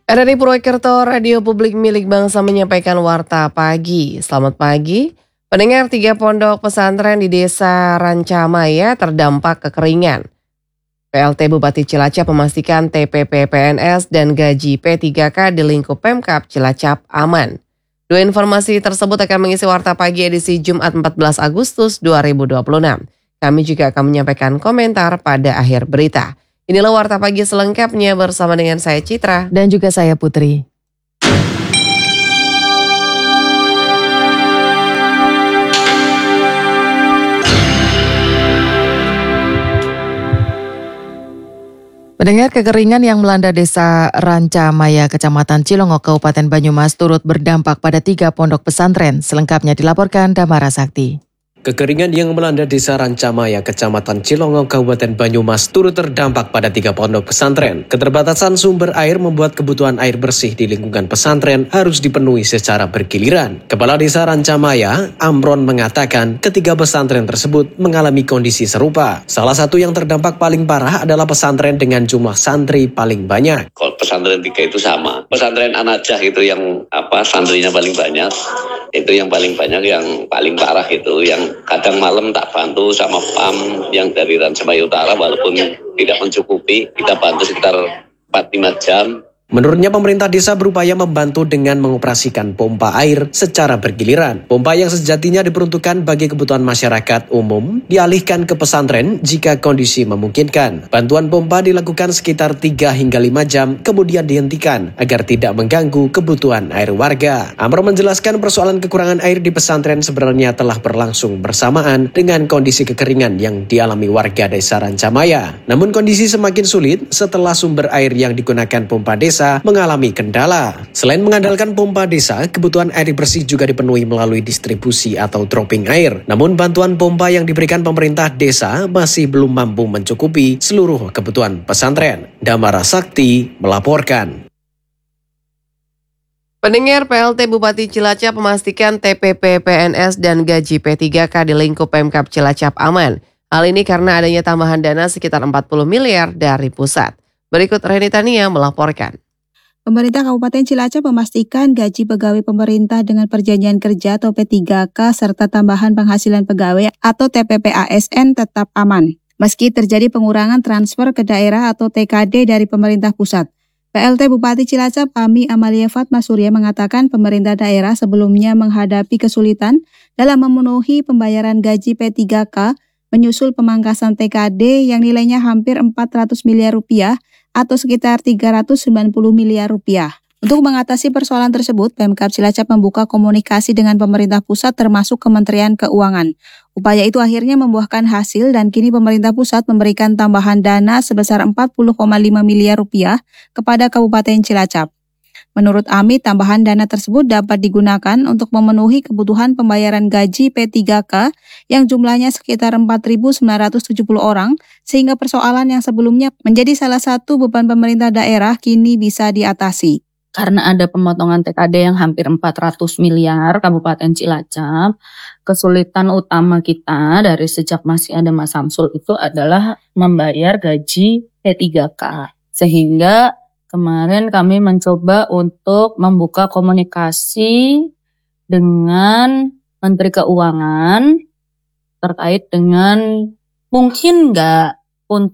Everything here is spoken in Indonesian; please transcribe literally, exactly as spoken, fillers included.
R R I Purwokerto, Radio Publik Milik Bangsa menyampaikan warta pagi. Selamat pagi. Pendengar, tiga pondok pesantren di Desa Rancamaya terdampak kekeringan. P L T Bupati Cilacap memastikan T P P P N S dan gaji P tiga K di lingkup Pemkab Cilacap aman. Dua informasi tersebut akan mengisi warta pagi edisi Jumat empat belas Agustus dua ribu dua puluh enam. Kami juga akan menyampaikan komentar pada akhir berita. Inilah warta pagi selengkapnya bersama dengan saya Citra dan juga saya Putri. Pendengar, kekeringan yang melanda Desa Rancamaya, Kecamatan Cilongok, Kabupaten Banyumas turut berdampak pada tiga pondok pesantren. Selengkapnya dilaporkan Damara Sakti. Kekeringan yang melanda Desa Rancamaya, Kecamatan Cilongok, Kabupaten Banyumas turut terdampak pada tiga pondok pesantren. Keterbatasan sumber air membuat kebutuhan air bersih di lingkungan pesantren harus dipenuhi secara bergiliran. Kepala Desa Rancamaya, Amron, mengatakan ketiga pesantren tersebut mengalami kondisi serupa. Salah satu yang terdampak paling parah adalah pesantren dengan jumlah santri paling banyak. Kalau pesantren tiga itu sama. Pesantren An-Najah itu yang apa santrinya paling banyak. Itu yang paling banyak, yang paling parah itu, yang kadang malam tak bantu sama P A M yang dari Rancamaya Utara, walaupun tidak mencukupi, kita bantu sekitar empat lima jam. Menurutnya, pemerintah desa berupaya membantu dengan mengoperasikan pompa air secara bergiliran. Pompa yang sejatinya diperuntukkan bagi kebutuhan masyarakat umum dialihkan ke pesantren jika kondisi memungkinkan. Bantuan pompa dilakukan sekitar tiga hingga lima jam, kemudian dihentikan agar tidak mengganggu kebutuhan air warga. Amro menjelaskan persoalan kekurangan air di pesantren sebenarnya telah berlangsung bersamaan dengan kondisi kekeringan yang dialami warga Desa Rancamaya. Namun kondisi semakin sulit setelah sumber air yang digunakan pompa desa mengalami kendala. Selain mengandalkan pompa desa, kebutuhan air bersih juga dipenuhi melalui distribusi atau dropping air. Namun bantuan pompa yang diberikan pemerintah desa masih belum mampu mencukupi seluruh kebutuhan pesantren. Damara Sakti melaporkan. Pendengar, P L T Bupati Cilacap memastikan T P P P N S dan gaji P tiga K di lingkup Pemkab Cilacap aman. Hal ini karena adanya tambahan dana sekitar empat puluh miliar dari pusat. Berikut Reni Tania melaporkan. Pemerintah Kabupaten Cilacap memastikan gaji pegawai pemerintah dengan perjanjian kerja atau P tiga K serta tambahan penghasilan pegawai atau T P P A S N tetap aman. Meski terjadi pengurangan transfer ke daerah atau T K D dari pemerintah pusat. P L T Bupati Cilacap Ami Amalia Fatma Surya mengatakan pemerintah daerah sebelumnya menghadapi kesulitan dalam memenuhi pembayaran gaji P tiga K menyusul pemangkasan T K D yang nilainya hampir empat ratus miliar rupiah atau sekitar tiga ratus sembilan puluh miliar rupiah. Untuk mengatasi persoalan tersebut, Pemkab Cilacap membuka komunikasi dengan pemerintah pusat termasuk Kementerian Keuangan. Upaya itu akhirnya membuahkan hasil dan kini pemerintah pusat memberikan tambahan dana sebesar empat puluh koma lima miliar rupiah kepada Kabupaten Cilacap. Menurut Ami, tambahan dana tersebut dapat digunakan untuk memenuhi kebutuhan pembayaran gaji P tiga K yang jumlahnya sekitar empat ribu sembilan ratus tujuh puluh orang, sehingga persoalan yang sebelumnya menjadi salah satu beban pemerintah daerah kini bisa diatasi. Karena ada pemotongan T K D yang hampir empat ratus miliar Kabupaten Cilacap, kesulitan utama kita dari sejak masih ada Mas Samsul itu adalah membayar gaji P tiga K. Sehingga kemarin kami mencoba untuk membuka komunikasi dengan Menteri Keuangan terkait dengan mungkin nggak untuk